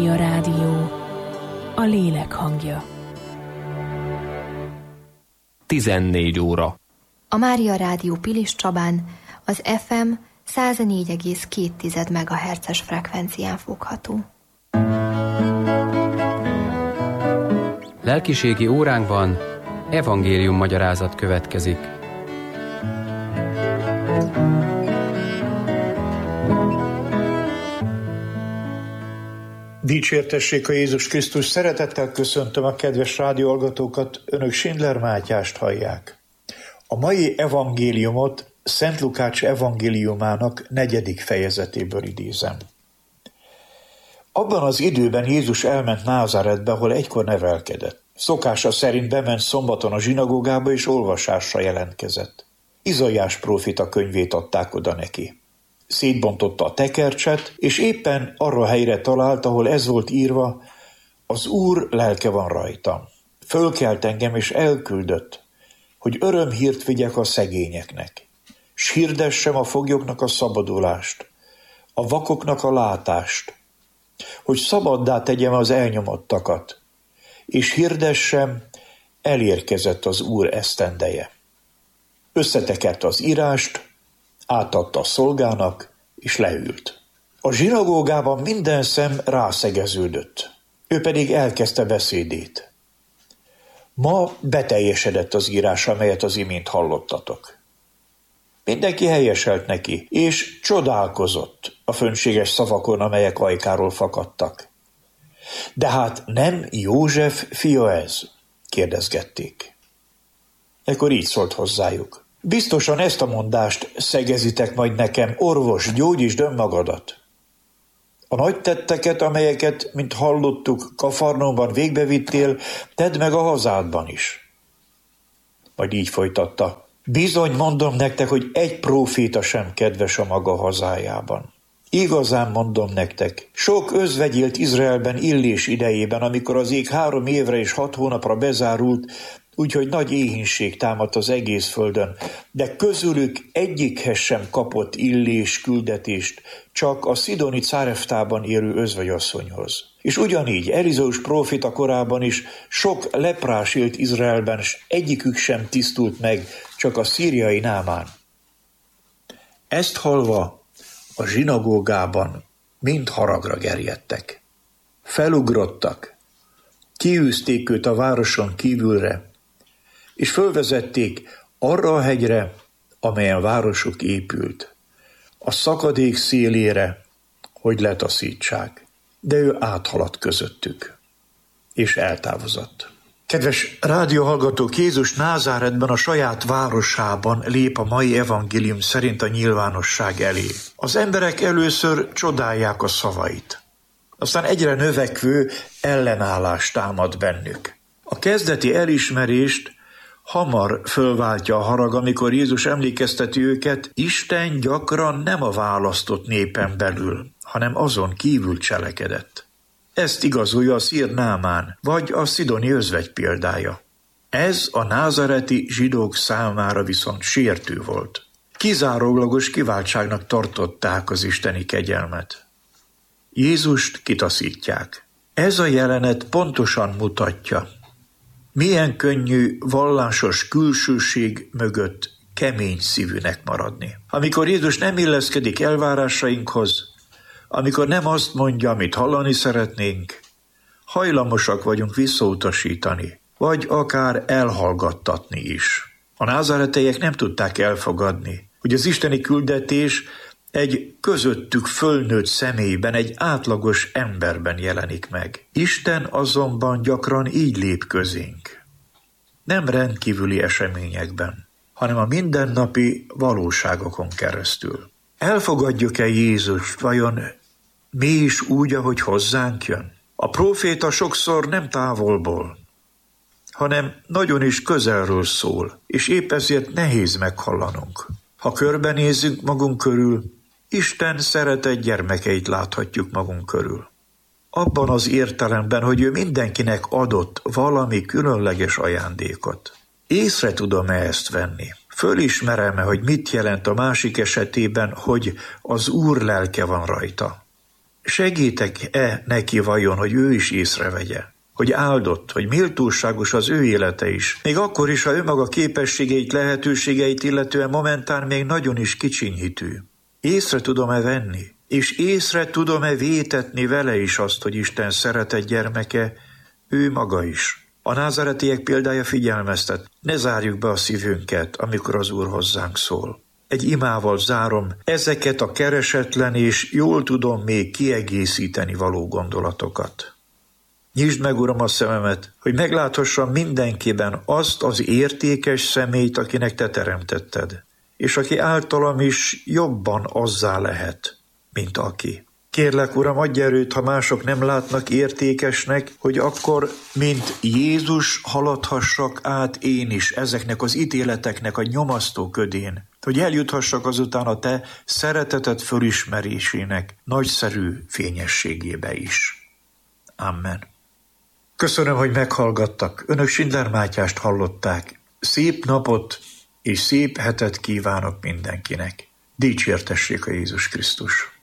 A rádió, a lélek hangja. 14 óra. A Mária Rádió Pilis Csabán az FM 104,2 MHz-es frekvencián fogható. Lelkiségi óránkban evangélium magyarázat következik. Dicsértessék a Jézus Krisztus, szeretettel köszöntöm a kedves rádióhallgatókat, önök Schindler Mátyást hallják. A mai evangéliumot Szent Lukács evangéliumának 4. fejezetéből idézem. Abban az időben Jézus elment Názáretbe, ahol egykor nevelkedett. Szokása szerint bement szombaton a zsinagógába és olvasásra jelentkezett. Izaiás prófita könyvét adták oda neki. Szétbontotta a tekercset, és éppen arra helyre talált, ahol ez volt írva: az Úr lelke van rajtam. Fölkelt engem és elküldött, hogy örömhírt vigyek a szegényeknek, s hirdessem a foglyoknak a szabadulást, a vakoknak a látást, hogy szabaddá tegyem az elnyomottakat, és hirdessem, elérkezett az Úr esztendeje. Összetekert az írást, átadta a szolgának, és leült. A zsinagógában minden szem rászegeződött, ő pedig elkezdte beszédét. Ma beteljesedett az írás, amelyet az imént hallottatok. Mindenki helyeselt neki, és csodálkozott a fönséges szavakon, amelyek ajkáról fakadtak. De hát nem József fia ez? Kérdezgették. Ekkor így szólt hozzájuk. Biztosan ezt a mondást szegezitek majd nekem: orvos, gyógyítsd önmagadat. A nagy tetteket, amelyeket, mint hallottuk, Kafarnaumban végbevittél, tedd meg a hazádban is. Majd így folytatta. Bizony mondom nektek, hogy egy próféta sem kedves a maga hazájában. Igazán mondom nektek, sok özvegy élt Izraelben Illés idejében, amikor az ég 3 évre és 6 hónapra bezárult, úgyhogy nagy éhínség támadt az egész földön, de közülük egyikhez sem kapott Illés küldetést, csak a szidoni Cáreftában élő özvegyasszonyhoz. És ugyanígy Elizeus próféta korában is sok leprás élt Izraelben, s egyikük sem tisztult meg, csak a szíriai Námán. Ezt hallva a zsinagógában mind haragra gerjedtek. Felugrottak, kiűzték őt a városon kívülre, és fölvezették arra a hegyre, amelyen városuk épült, a szakadék szélére, hogy letaszítsák. De ő áthaladt közöttük, és eltávozott. Kedves rádióhallgatók, Jézus Názáretben, a saját városában lép a mai evangélium szerint a nyilvánosság elé. Az emberek először csodálják a szavait, aztán egyre növekvő ellenállás támad bennük. A kezdeti elismerést hamar fölváltja a harag, amikor Jézus emlékezteti őket: Isten gyakran nem a választott népen belül, hanem azon kívül cselekedett. Ezt igazolja a szír Námán, vagy a szidoni özvegy példája. Ez a názareti zsidók számára viszont sértő volt. Kizárólagos kiváltságnak tartották az isteni kegyelmet. Jézust kitaszítják. Ez a jelenet pontosan mutatja, milyen könnyű vallásos külsőség mögött kemény szívűnek maradni. Amikor Jézus nem illeszkedik elvárásainkhoz, amikor nem azt mondja, amit hallani szeretnénk, hajlamosak vagyunk visszautasítani, vagy akár elhallgattatni is. A názáreteiek nem tudták elfogadni, hogy az isteni küldetés egy közöttük fölnőtt személyben, egy átlagos emberben jelenik meg. Isten azonban gyakran így lép közénk. Nem rendkívüli eseményekben, hanem a mindennapi valóságokon keresztül. Elfogadjuk-e Jézust, vajon mi is úgy, ahogy hozzánk jön? A próféta sokszor nem távolból, hanem nagyon is közelről szól, és épp ezért nehéz meghallanunk. Ha körbenézzünk magunk körül, Isten szeretett gyermekeit láthatjuk magunk körül. Abban az értelemben, hogy ő mindenkinek adott valami különleges ajándékot. Észre tudom-e ezt venni? Fölismerem-e, hogy mit jelent a másik esetében, hogy az Úr lelke van rajta? segítek-e neki vajon, hogy ő is észrevegye, hogy áldott, hogy méltóságos az ő élete is, még akkor is, ha önmaga képességeit, lehetőségeit illetően momentán még nagyon is kicsinyhitű. Észre tudom-e venni, és észre tudom-e vétetni vele is azt, hogy Isten szeretett gyermeke, ő maga is. A názáretiek példája figyelmeztet, ne zárjuk be a szívünket, amikor az Úr hozzánk szól. Egy imával zárom ezeket a keresetlen és jól tudom még kiegészíteni való gondolatokat. Nyisd meg, Uram, a szememet, hogy megláthassam mindenkiben azt az értékes személyt, akinek te teremtetted, és aki általam is jobban azzá lehet, mint aki. Kérlek, Uram, adj erőt, ha mások nem látnak értékesnek, hogy akkor, mint Jézus, haladhassak át én is ezeknek az ítéleteknek a nyomasztó ködén, hogy eljuthassak azután a te szereteted fölismerésének nagyszerű fényességébe is. Amen. Köszönöm, hogy meghallgattak. Önök Schindler Mátyást hallották. Szép napot és szép hetet kívánok mindenkinek. Dicsértessék a Jézus Krisztus!